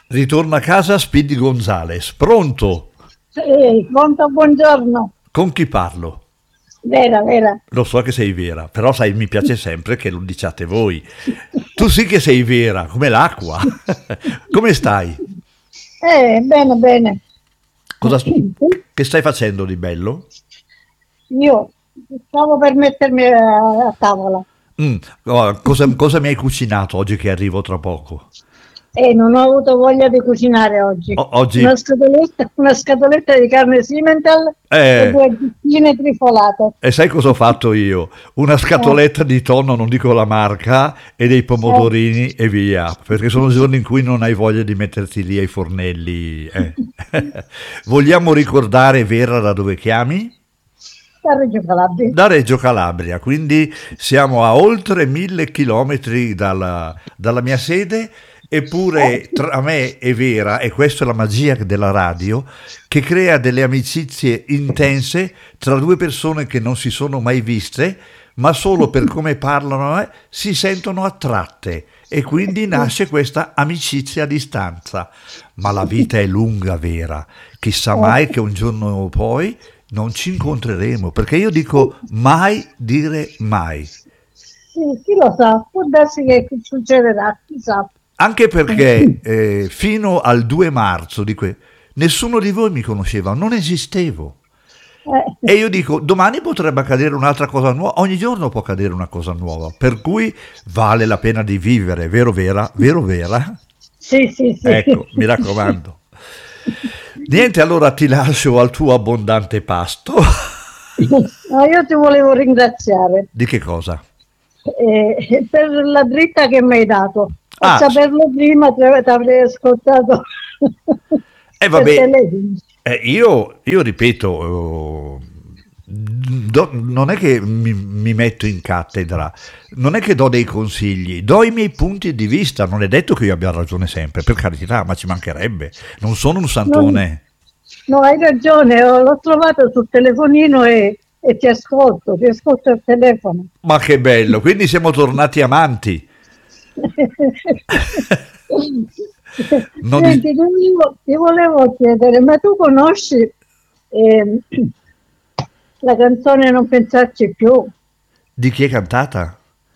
Ritorna a casa Speedy Gonzales. Pronto? Sì, pronto, buongiorno. Con chi parlo? Vera, vera. Lo so che sei vera, però sai, mi piace sempre che lo diciate voi. Tu sì che sei vera, come l'acqua. Come stai? Bene, bene. Che stai facendo di bello? Io stavo per mettermi a tavola Cosa mi hai cucinato oggi che arrivo tra poco? e non ho avuto voglia di cucinare oggi. Oggi... Una scatoletta di carne Simmental e due zucchine trifolate. E sai cosa ho fatto io? Una scatoletta di tonno, non dico la marca, e dei pomodorini e via, perché sono giorni in cui non hai voglia di metterti lì ai fornelli. Vogliamo ricordare, Vera, da dove chiami? Da Reggio Calabria. Da Reggio Calabria, quindi siamo a oltre 1000 chilometri dalla mia sede. Eppure tra me e Vera, e questa è la magia della radio, che crea delle amicizie intense tra due persone che non si sono mai viste, ma solo per come parlano si sentono attratte e quindi nasce questa amicizia a distanza. Ma la vita è lunga, Vera, chissà mai che un giorno o poi non ci incontreremo, perché io dico mai dire mai. Sì, chi lo sa, può darsi che succederà, chissà. Anche perché fino al 2 marzo nessuno di voi mi conosceva, non esistevo. E io dico, domani potrebbe accadere un'altra cosa nuova, ogni giorno può accadere una cosa nuova, per cui vale la pena di vivere, vero Vera? Vero Vera? Sì, sì, sì. Ecco, mi raccomando. Niente, allora ti lascio al tuo abbondante pasto. Io ti volevo ringraziare. Di che cosa? Per la dritta che mi hai dato. A saperlo prima ti avrei ascoltato. Vabbè, io ripeto, non è che mi metto in cattedra, non è che do dei consigli, do i miei punti di vista, non è detto che io abbia ragione sempre, per carità, ma ci mancherebbe, non sono un santone. No, hai ragione, l'ho trovato sul telefonino e ti ascolto al telefono. Ma che bello, quindi siamo tornati amanti. Senti, ti volevo chiedere, ma tu conosci la canzone Non pensarci più? Di chi è cantata?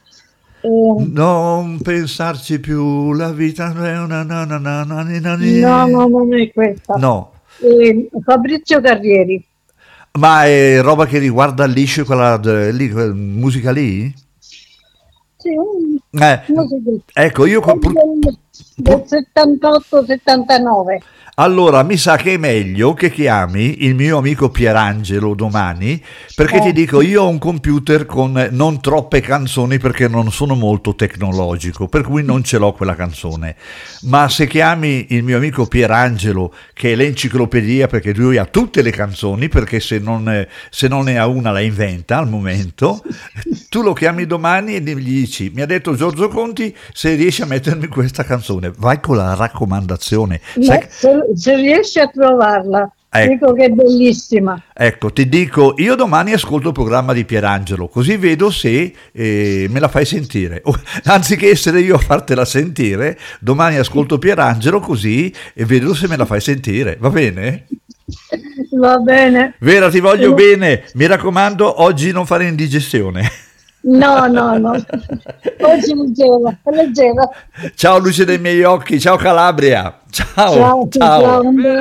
Non pensarci più, la vita non è una No, non è questa. No. Fabrizio Carrieri. Ma è roba che riguarda liscio quella musica lì? Sì, ecco, io del 78-79. Allora, mi sa che è meglio che chiami il mio amico Pierangelo domani, perché ti dico, io ho un computer con non troppe canzoni perché non sono molto tecnologico, per cui non ce l'ho quella canzone. Ma se chiami il mio amico Pierangelo, che è l'enciclopedia, perché lui ha tutte le canzoni, perché se non ne ha una la inventa al momento, tu lo chiami domani e gli dici, mi ha detto Giorgio Conti, se riesci a mettermi questa canzone, vai con la raccomandazione. Se riesci a trovarla, dico che è bellissima. Ecco, ti dico, io domani ascolto il programma di Pierangelo, così vedo se me la fai sentire. Anziché essere io a fartela sentire, domani ascolto Pierangelo così e vedo se me la fai sentire, va bene? Va bene. Vera, ti voglio bene, mi raccomando, oggi non fare indigestione. No. Oggi leggera. Ciao luce dei miei occhi, ciao Calabria. Ciao.